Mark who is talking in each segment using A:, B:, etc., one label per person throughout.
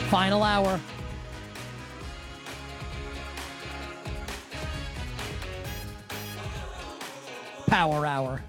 A: Final hour. Power hour.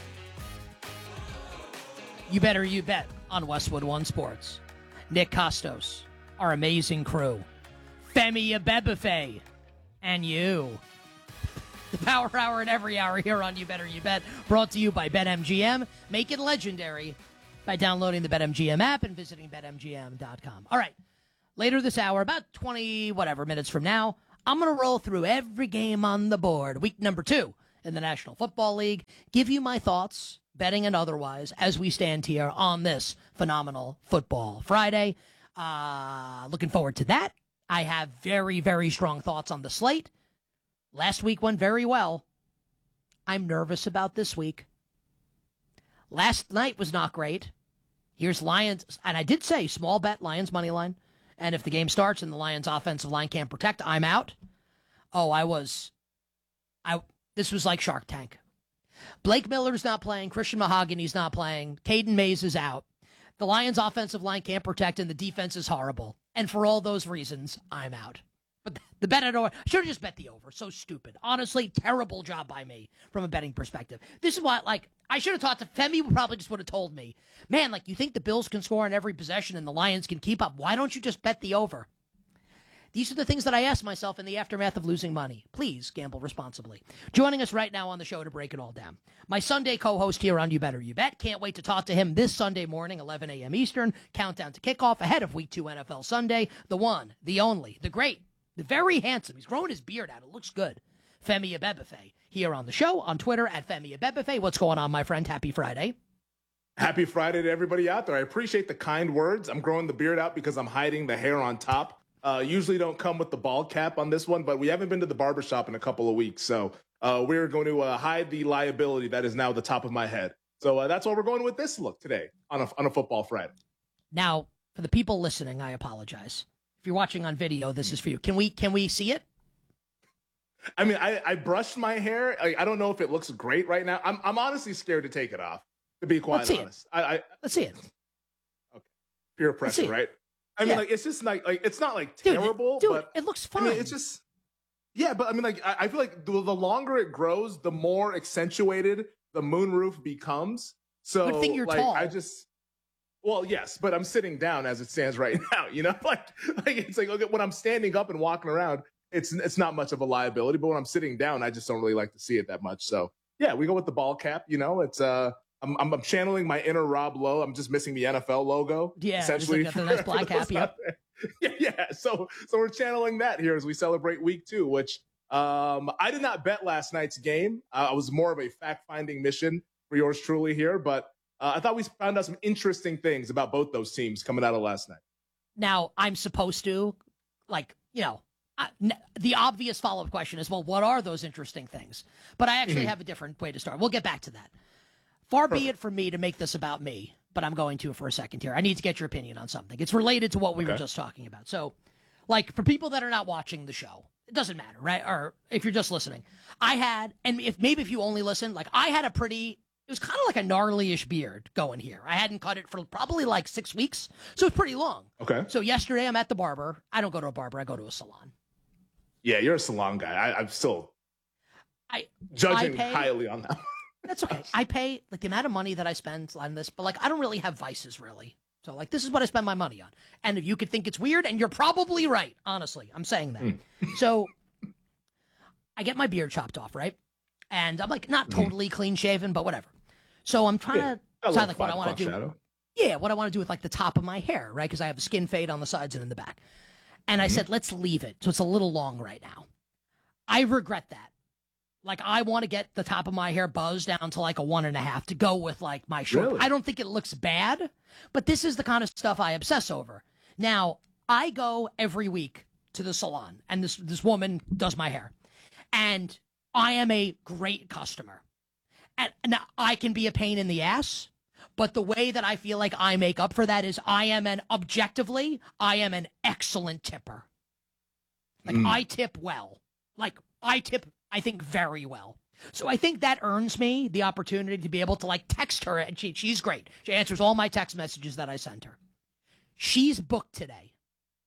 A: You better you bet on Westwood One Sports. Nick Costos, our amazing crew. Femi Abebefe, and you. The Power Hour and every hour here on You Better You Bet, brought to you by BetMGM. Make it legendary by downloading the BetMGM app and visiting BetMGM.com. All right, later this hour, about 20 minutes from now, I'm going to roll through every game on the board, week number 2 in the National Football League, give you my thoughts, betting and otherwise, as we stand here on this phenomenal Football Friday. Looking forward to that. I have very, very strong thoughts on the slate. Last week went very well. I'm nervous about this week. Last night was not great. Here's Lions, and I did say small bet Lions money line. And if the game starts and the Lions offensive line can't protect, I'm out. This was like Shark Tank. Blake Miller's not playing. Christian Mahogany's not playing. Caden Mays is out. The Lions offensive line can't protect, and the defense is horrible. And for all those reasons, I'm out. But the bet at over, I should have just bet the over. So stupid. Honestly, terrible job by me from a betting perspective. This is why, I should have talked to Femi. Probably just would have told me, man, you think the Bills can score on every possession and the Lions can keep up? Why don't you just bet the over? These are the things that I ask myself in the aftermath of losing money. Please gamble responsibly. Joining us right now on the show to break it all down, my Sunday co-host here on You Better You Bet. Can't wait to talk to him this Sunday morning, 11 a.m. Eastern. Countdown to kickoff ahead of Week 2 NFL Sunday. The one, the only, the great, the very handsome. He's growing his beard out. It looks good. Femi Abebefe here on the show, on Twitter at Femi Abebefe. What's going on, my friend? Happy Friday.
B: Happy Friday to everybody out there. I appreciate the kind words. I'm growing the beard out because I'm hiding the hair on top. Usually don't come with the bald cap on this one, but we haven't been to the barbershop in a couple of weeks. So we're going to hide the liability that is now the top of my head. So that's why we're going with this look today on a Football Friday.
A: Now, for the people listening, I apologize. If you're watching on video, this is for you. Can we see it?
B: I mean, I brushed my hair. I don't know if it looks great right now. I'm honestly scared to take it off, to be quite honest.
A: Let's see it.
B: Okay. Peer pressure, right? I mean, it's just it's not terrible,
A: dude,
B: but
A: it looks fine.
B: I mean, it's just, yeah, but I mean, I feel like the longer it grows, the more accentuated the moonroof becomes. So,
A: good thing you're tall.
B: Well, yes, but I'm sitting down as it stands right now. You know, it's okay, when I'm standing up and walking around, it's not much of a liability. But when I'm sitting down, I just don't really like to see it that much. So, yeah, we go with the ball cap. You know, it's I'm channeling my inner Rob Lowe. I'm just missing the NFL logo.
A: Yeah,
B: essentially.
A: Just the nice black cap. Yep.
B: Yeah. So we're channeling that here as we celebrate Week 2, which I did not bet last night's game. I was more of a fact-finding mission for yours truly here, but I thought we found out some interesting things about both those teams coming out of last night.
A: Now, I'm supposed to, the obvious follow-up question is, well, what are those interesting things? But I actually have a different way to start. We'll get back to that. Far be it from me to make this about me, but I'm going to for a second here. I need to get your opinion on something. It's related to what we were just talking about. So, for people that are not watching the show, it doesn't matter, right? Or if you're just listening, if you only listen, I had it was kind of like a gnarly-ish beard going here. I hadn't cut it for probably 6 weeks, so it's pretty long.
B: Okay.
A: So yesterday I'm at the barber. I don't go to a barber. I go to a salon.
B: Yeah, you're a salon guy. I'm still judging highly on that.
A: That's okay. I pay the amount of money that I spend on this, but I don't really have vices really. So this is what I spend my money on. And if you could think it's weird, and you're probably right, honestly, I'm saying that. So I get my beard chopped off, right? And I'm not totally clean shaven, but whatever. So I'm trying to decide what I want to do.
B: Shadow.
A: Yeah, what I want to do with the top of my hair, right? Because I have a skin fade on the sides and in the back. And I said, let's leave it. So it's a little long right now. I regret that. I want to get the top of my hair buzzed down to a 1.5 to go with my short.
B: Really?
A: I don't think it looks bad, but this is the kind of stuff I obsess over. Now, I go every week to the salon, and this woman does my hair. And I am a great customer. And now I can be a pain in the ass, but the way that I feel like I make up for that is I am an excellent tipper. I tip well. I think very well. So I think that earns me the opportunity to be able to text her, and she's great. She answers all my text messages that I send her. She's booked today.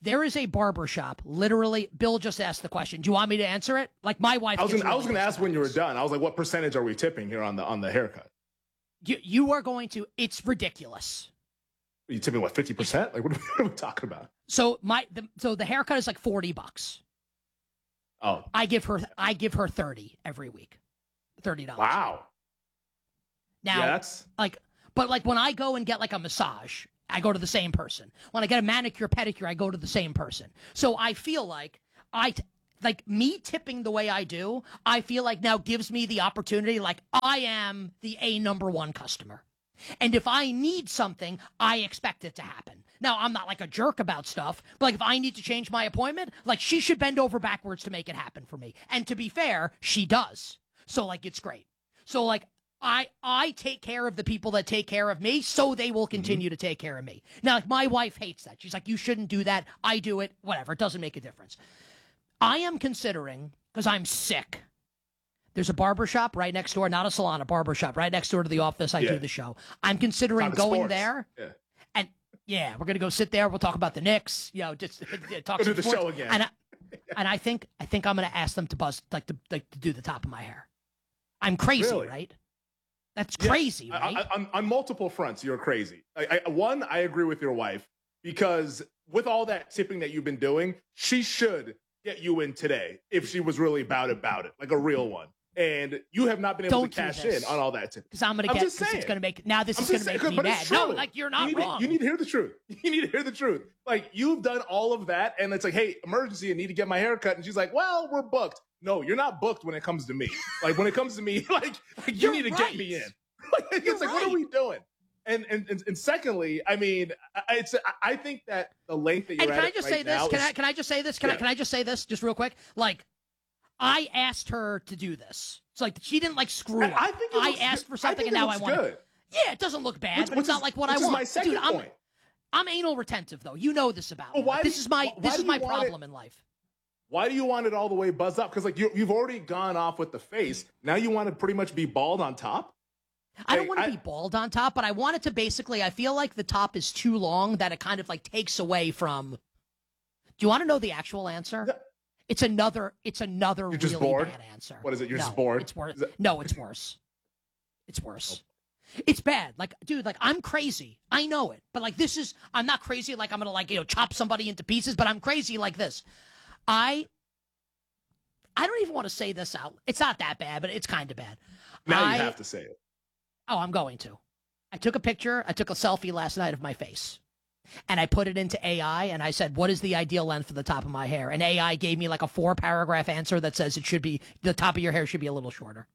A: There is a barber shop. Literally, Bill just asked the question. Do you want me to answer it? Like my wife.
B: I was going to ask when you were done. I was like, what percentage are we tipping here on the haircut?
A: You are going to. It's ridiculous.
B: Are you tipping what, 50%? Like what are we talking about?
A: So the haircut is like $40.
B: Oh,
A: I give her 30 every week. $30.
B: Wow.
A: Now,
B: yeah, that's
A: but when I go and get like a massage, I go to the same person. When I get a manicure, pedicure, I go to the same person. So I feel like me tipping the way I do, I feel like now gives me the opportunity, like I am the number one customer. And if I need something, I expect it to happen. Now, I'm not like a jerk about stuff, but like if I need to change my appointment, like she should bend over backwards to make it happen for me. And to be fair, she does. So like it's great. So like I take care of the people that take care of me, so they will continue to take care of me. Now, like my wife hates that. She's like, you shouldn't do that. I do it. Whatever. It doesn't make a difference. I am considering, because I'm sick. There's a barber shop right next door, not a salon, a barber shop right next door to the office I do the show. I'm considering going there. Yeah. And yeah, we're going to go sit there. We'll talk about the Knicks, just talk
B: do the
A: sports.
B: show again.
A: And I think I'm going to ask them to buzz, to do the top of my hair. I'm crazy,
B: really?
A: Right? That's crazy, right?
B: On multiple fronts, you're crazy. One, I agree with your wife, because with all that tipping that you've been doing, she should get you in today if she was really about it, like a real one. And you have not been able to cash in on all that tipping.
A: Because I'm going to get, because it's going to make, now this is going to make me mad. No, like you're not wrong.
B: You need to hear the truth. You need to hear the truth. Like you've done all of that and it's like, hey, emergency, I need to get my hair cut. And she's like, well, we're booked. No, you're not booked when it comes to me. Like when it comes to me, like you need to get me in. It's like, what are we doing? And secondly, I mean, I think that the length that you're at.
A: Can I just say this? Can I just say this? Can I just say this just real quick? Like, I asked her to do this. It's like she didn't like screw up. I asked for something and now I want it. Yeah, it doesn't look bad, but it's not like what I want.
B: My second point.
A: I'm anal retentive though. You know this about me. This is my problem in life.
B: Why do you want it all the way buzzed up? Because like you've already gone off with the face. Now you want to pretty much be bald on top?
A: I don't want to be bald on top, but I want it to basically, I feel like the top is too long that it kind of like takes away from. Do you want to know the actual answer?
B: Yeah.
A: It's another
B: You're
A: really
B: just bored?
A: bad answer.
B: What is it? You're just bored?
A: It's worse. No, it's worse. It's worse. Oh. It's bad. Like, dude, like I'm crazy. I know it. But like I'm not crazy like I'm going to chop somebody into pieces, but I'm crazy like this. I don't even want to say this out. It's not that bad, but it's kind of bad.
B: Now you have to say it.
A: Oh, I'm going to. I took a selfie last night of my face. And I put it into AI and I said, what is the ideal length for the top of my hair? And AI gave me like a 4-paragraph answer that says the top of your hair should be a little shorter.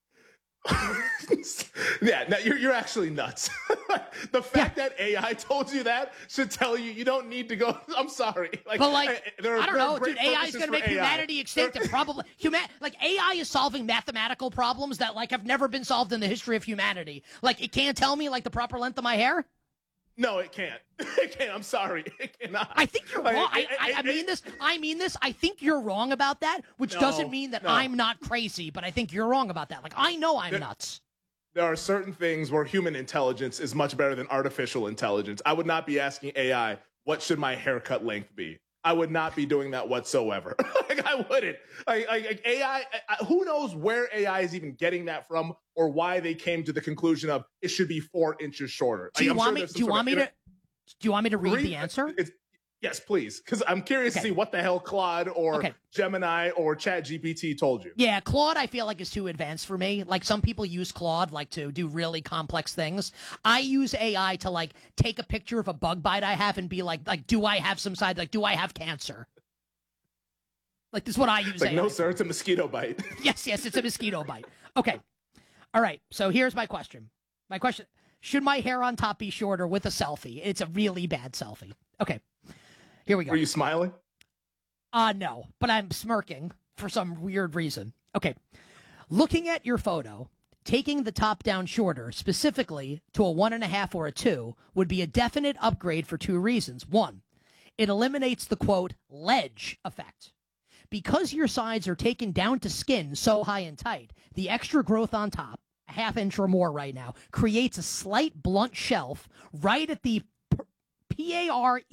B: Yeah, now you're actually nuts. The fact that AI told you that should tell you don't need to go. I'm sorry.
A: Like, but like, I don't know, dude. AI is going to make humanity extinct. And probably like AI is solving mathematical problems that like have never been solved in the history of humanity. Like it can't tell me like the proper length of my hair.
B: No, it can't. It can't. I'm sorry. It cannot.
A: I think you're wrong. I mean this. I mean this. I think you're wrong about that, which doesn't mean that I'm not crazy, but I think you're wrong about that. Like, I know I'm nuts.
B: There are certain things where human intelligence is much better than artificial intelligence. I would not be asking AI, what should my haircut length be? I would not be doing that whatsoever. Like, I wouldn't. Like AI, who knows where AI is even getting that from or why they came to the conclusion of it should be 4 inches shorter.
A: Do you want me to read the answer?
B: Yes, please. Because I'm curious to see what the hell Claude or Gemini or ChatGPT told you.
A: Yeah, Claude I feel like is too advanced for me. Like some people use Claude like to do really complex things. I use AI to like take a picture of a bug bite I have and be like do I have some side, like do I have cancer? Like this is what I use.
B: Like, no, sir, it's a mosquito bite.
A: Yes, it's a mosquito bite. Okay. All right. So here's my question. Should my hair on top be shorter with a selfie? It's a really bad selfie. Okay. Here we go.
B: Were you smiling?
A: No, but I'm smirking for some weird reason. Okay. Looking at your photo, taking the top down shorter, specifically to a 1.5 or a 2, would be a definite upgrade for 2 reasons. 1, it eliminates the, quote, ledge effect. Because your sides are taken down to skin so high and tight, the extra growth on top, a 1/2 inch or more right now, creates a slight blunt shelf right at the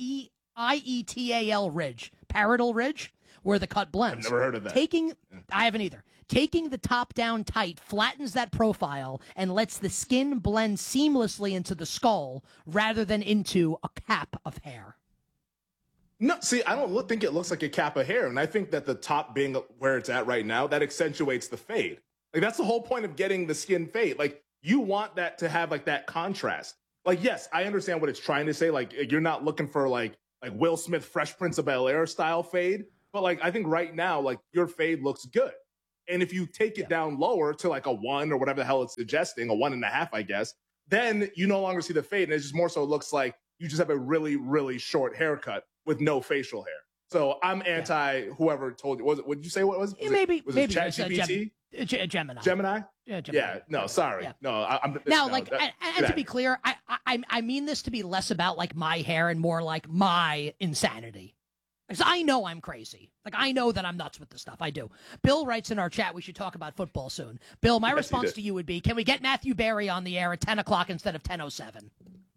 A: IETAL Ridge, Parietal Ridge, where the cut blends.
B: I've never heard of that.
A: I haven't either. Taking the top down tight flattens that profile and lets the skin blend seamlessly into the skull rather than into a cap of hair.
B: No, see, I don't think it looks like a cap of hair. And I think that the top being where it's at right now, that accentuates the fade. Like, that's the whole point of getting the skin fade. Like, you want that to have, like, that contrast. Like, yes, I understand what it's trying to say. Like, you're not looking for, like Will Smith, Fresh Prince of Bel-Air style fade. But, like, I think right now, like, your fade looks good. And if you take it down lower to, like, a 1 or whatever the hell it's suggesting, a 1.5, I guess, then you no longer see the fade. And it just more so looks like you just have a really, really short haircut with no facial hair. So I'm anti whoever told you. Was it? What did you say? What was it?
A: Maybe
B: it ChatGPT?
A: Gemini.
B: Gemini?
A: Yeah, Gemini.
B: Yeah. No, sorry. Yeah. No, I'm
A: now,
B: no,
A: like, and to be clear, I mean this to be less about like my hair and more like my insanity. Because I know I'm crazy. Like, I know that I'm nuts with this stuff. I do. Bill writes in our chat, we should talk about football soon. Bill, my response to you would be, can we get Matthew Berry on the air at 10 o'clock instead of 10:07?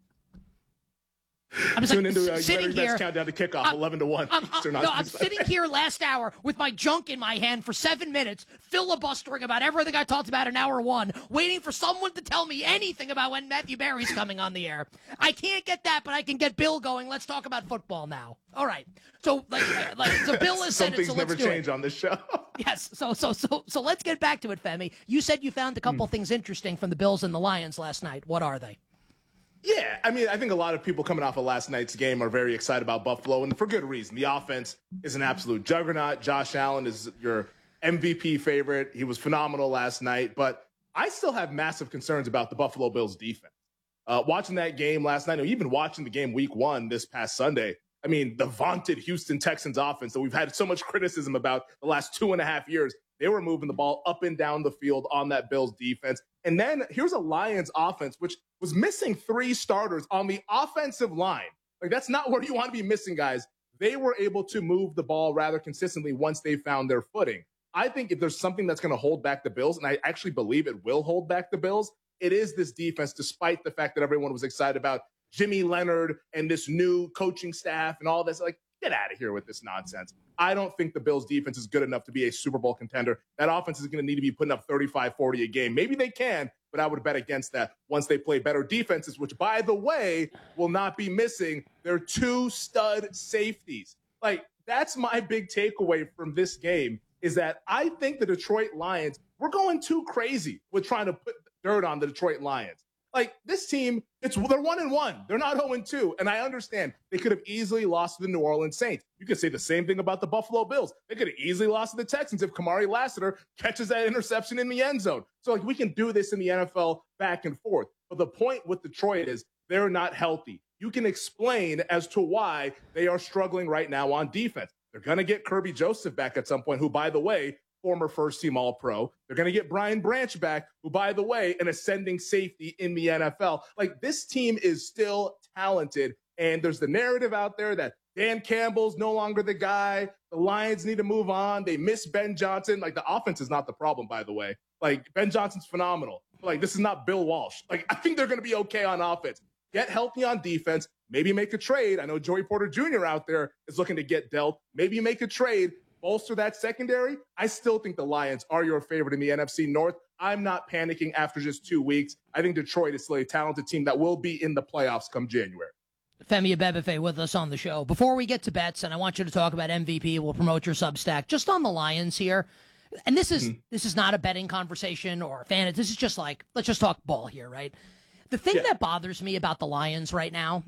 A: I'm just
B: Tune
A: like,
B: into
A: sitting here.
B: Countdown to kickoff, 11 to 1.
A: I'm sitting here last hour with my junk in my hand for 7 minutes, filibustering about everything I talked about in hour 1, waiting for someone to tell me anything about when Matthew Berry's coming on the air. I can't get that, but I can get Bill going. Let's talk about football now. All right. So, so Bill has said it. So let's
B: never
A: do
B: change on this show.
A: Yes. So let's get back to it, Femi. You said you found a couple things interesting from the Bills and the Lions last night. What are they?
B: Yeah, I mean, I think a lot of people coming off of last night's game are very excited about Buffalo, and for good reason. The offense is an absolute juggernaut. Josh Allen is your MVP favorite. He was phenomenal last night, but I still have massive concerns about the Buffalo Bills defense. Watching that game last night, or even watching the game week 1 this past Sunday, I mean, the vaunted Houston Texans offense that we've had so much criticism about the last 2.5 years, they were moving the ball up and down the field on that Bills defense. And then here's a Lions offense, which was missing 3 starters on the offensive line. Like, that's not where you want to be missing guys. They were able to move the ball rather consistently once they found their footing. I think if there's something that's going to hold back the Bills, and I actually believe it will hold back the Bills, it is this defense, despite the fact that everyone was excited about Jimmy Leonard and this new coaching staff and all this. Like, get out of here with this nonsense. I don't think the Bills defense is good enough to be a Super Bowl contender. That offense is going to need to be putting up 35, 40 a game. Maybe they can, but I would bet against that once they play better defenses, which, by the way, will not be missing their 2 stud safeties. Like, that's my big takeaway from this game, is that I think the Detroit Lions, we're going too crazy with trying to put dirt on the Detroit Lions. Like, this team, they're 1-1. They're not 0-2. And I understand they could have easily lost to the New Orleans Saints. You could say the same thing about the Buffalo Bills. They could have easily lost to the Texans if Kamari Lassiter catches that interception in the end zone. So, like, we can do this in the NFL back and forth. But the point with Detroit is they're not healthy. You can explain as to why they are struggling right now on defense. They're going to get Kirby Joseph back at some point, who, by the way, former first-team All-Pro. They're going to get Brian Branch back, who, by the way, an ascending safety in the NFL. Like, this team is still talented, and there's the narrative out there that Dan Campbell's no longer the guy. The Lions need to move on. They miss Ben Johnson. Like, the offense is not the problem, by the way. Like, Ben Johnson's phenomenal. Like, this is not Bill Walsh. Like, I think they're going to be okay on offense. Get healthy on defense. Maybe make a trade. I know Joey Porter Jr. out there is looking to get dealt. Maybe make a trade. Bolster that secondary. I still think the Lions are your favorite in the NFC North. I'm not panicking after just 2 weeks. I think Detroit is still a talented team that will be in the playoffs come January.
A: Femi Abebefe with us on the show. Before we get to bets, and I want you to talk about MVP, we'll promote your Substack. Just on the Lions here, and this is not a betting conversation or a fan. This is just like, let's just talk ball here, right? The thing that bothers me about the Lions right now,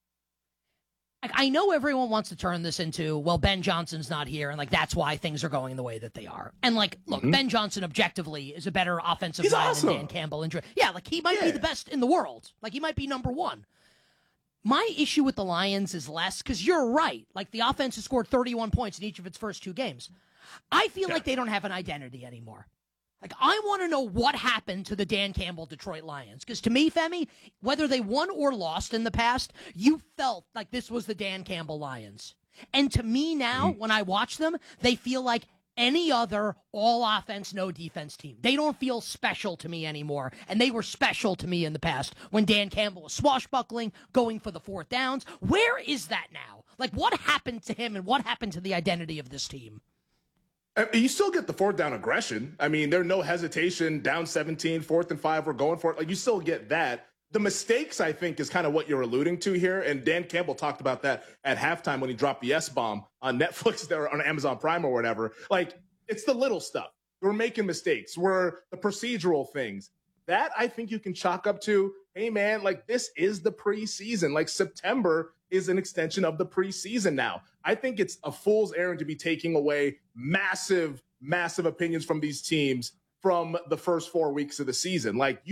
A: I know everyone wants to turn this into, well, Ben Johnson's not here, and, like, that's why things are going the way that they are. And, like, look, Ben Johnson objectively is a better offensive mind than Dan Campbell. Yeah, like, he might be the best in the world. Like, he might be number 1. My issue with the Lions is less, because you're right. Like, the offense has scored 31 points in each of its first 2 games. I feel like they don't have an identity anymore. Like, I want to know what happened to the Dan Campbell Detroit Lions. Because to me, Femi, whether they won or lost in the past, you felt like this was the Dan Campbell Lions. And to me now, when I watch them, they feel like any other all-offense, no-defense team. They don't feel special to me anymore. And they were special to me in the past when Dan Campbell was swashbuckling, going for the 4th downs. Where is that now? Like, what happened to him and what happened to the identity of this team?
B: You still get the fourth down aggression. I mean, there's no hesitation, down 17, 4th and 5, we're going for it. Like, you still get that. The mistakes, I think, is kind of what you're alluding to here. And Dan Campbell talked about that at halftime when he dropped the S-bomb on Netflix or on Amazon Prime or whatever. Like, it's the little stuff. We're making mistakes. We're the procedural things. That, I think, you can chalk up to, hey, man, like, this is the preseason. Like, September is an extension of the preseason now. I think it's a fool's errand to be taking away massive, massive opinions from these teams from the first 4 weeks of the season. Like,